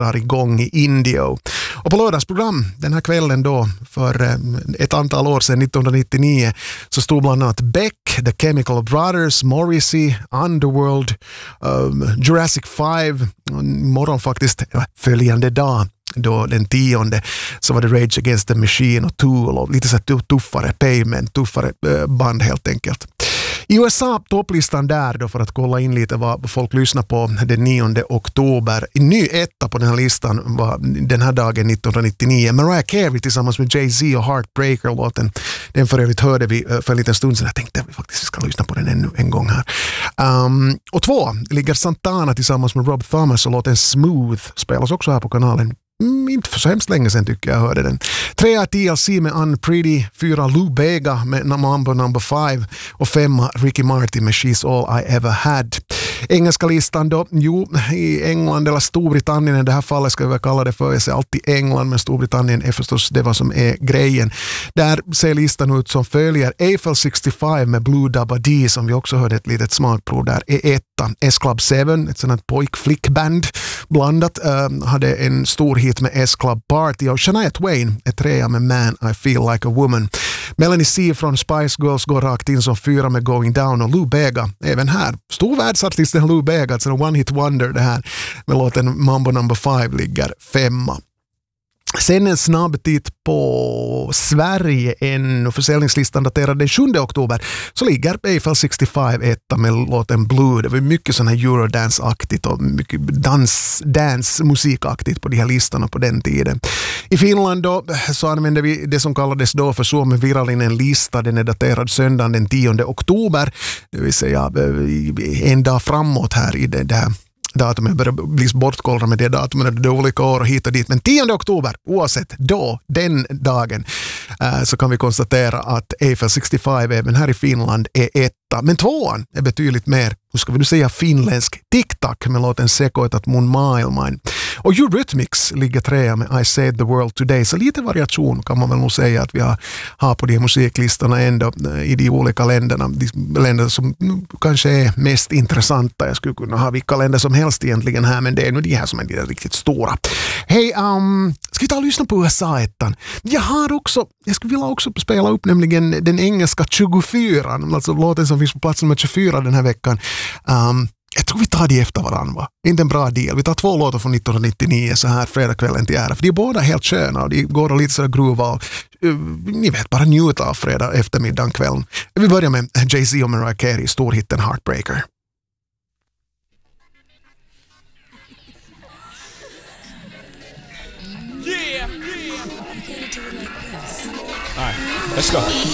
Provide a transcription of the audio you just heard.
drar igång i Indio. Och på lördagsprogram den här kvällen då för ett antal år sedan, 1999, så stod bland annat Beck, The Chemical Brothers, Morrissey, Underworld, Jurassic 5, morgon faktiskt följande dag. Då den 10:e så var det Rage Against the Machine och Tool och lite så tuffare Pavement, tuffare band helt enkelt. I USA topplistan där då för att kolla in lite vad folk lyssnar på den 9 oktober. Ny etta på den här listan var den här dagen 1999. Mariah Carey tillsammans med Jay-Z och Heartbreaker-låten. Den för övrigt hörde vi för en liten stund sedan. Jag tänkte att vi faktiskt ska lyssna på den ännu en gång här. Och 2 ligger Santana tillsammans med Rob Thomas och låten Smooth spelas också här på kanalen. Inte för så hemskt länge sedan tycker jag hörde den. 3 TLC med Unpretty, 4 Lou Bega med Mambo No. 5 och 5 Ricky Martin med She's All I Ever Had. Engelska listan då, i England eller Storbritannien i det här fallet ska vi kalla det för, jag säger alltid England, men Storbritannien är förstås det vad som är grejen. Där ser listan ut som följer. Eiffel 65 med Blue Dabba D som vi också hörde ett litet smakprov där är etta. S-Club 7, ett sådant pojkflickband blandat, hade en stor hit med S-Club Party och Shania Twain är 3 med Man I Feel Like a Woman. Melanie C från Spice Girls går rakt in som 4 med Going Down och Lou Bega även här. Stor världsartisten Lou Bega, alltså en one-hit wonder det här med låten Mambo No. 5 ligger 5. Sen en snabb titt på Sverige, en försäljningslistan daterad den 7 oktober, så ligger Eiffel 65 etta med låten Blue. Det var mycket sån här Eurodance-aktigt och mycket dance-musikaktigt på de här listorna på den tiden. I Finland då så använde vi det som kallades då för Suomen Virallinen lista. Den är daterad söndagen den 10 oktober, det vill säga en dag framåt här i det här datumet börjar bli bortkollra med det datumet, det är olika år och hit och dit. Men 10 oktober, oavsett då, den dagen, så kan vi konstatera att Eiffel 65 även här i Finland är etta. Men 2:an är betydligt mer, hur ska vi nu säga, finländsk TikTok med låten Sekoitat mun maailman. Och Eurythmics ligger 3 med I Saved the World Today. Så lite variation kan man väl nog säga att vi har på de musiklistorna ändå i de olika länderna. De länder som kanske är mest intressanta. Jag skulle kunna ha vilka länder som helst egentligen här, men det är nu de här som är de riktigt stora. Hej, ska vi ta och lyssna på USA-ettan? Jag skulle vilja också spela upp nämligen den engelska 24, alltså låten som finns på plats nummer 24 den här veckan. Jag tror vi tar det efter varandra, va? Inte en bra del. Vi tar 2 låtar från 1999 så här fredagskvällen till ära. För de är båda helt sköna och de går lite så gruva och ni vet, bara njuta av fredag eftermiddagen kvällen. Vi börjar med Jay-Z och Mariah Carey, storhitten Heartbreaker. Yeah! All right, let's go.